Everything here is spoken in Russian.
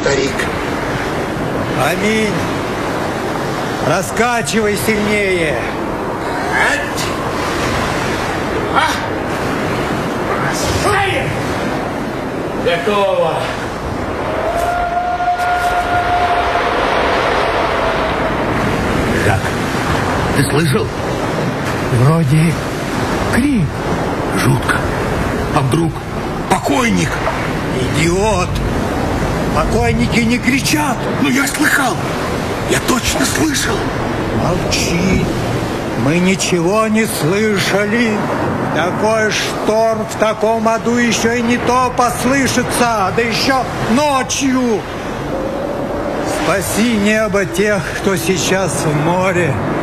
старик. Аминь. Раскачивай сильнее. Бросаем! Готово. Жак, ты слышал? Вроде крик. Жутко. А вдруг покойник? Идиот! Покойники не кричат. Ну, я слыхал. Я точно слышал. Молчи. Мы ничего не слышали. Такой шторм в таком аду еще и не то послышится. Да еще ночью. Спаси небо тех, кто сейчас в море.